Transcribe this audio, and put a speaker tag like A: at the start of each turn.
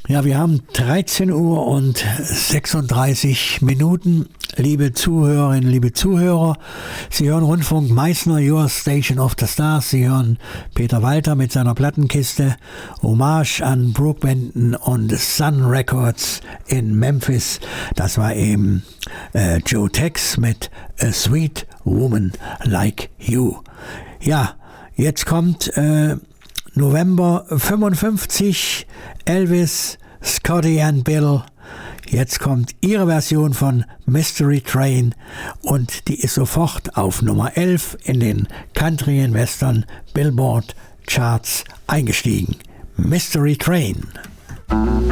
A: Ja, wir haben 13 Uhr und 36 Minuten. Liebe Zuhörerinnen, liebe Zuhörer, Sie hören Rundfunk Meißner, Your Station of the Stars. Sie hören Peter Walter mit seiner Plattenkiste, Hommage an Brooke Benton und Sun Records in Memphis. Das war eben Joe Tex mit A Sweet Woman Like You. Ja, jetzt kommt November 55, Elvis, Scotty and Bill. Jetzt kommt ihre Version von Mystery Train und die ist sofort auf Nummer 11 in den Country and Western Billboard Charts eingestiegen. Mystery Train.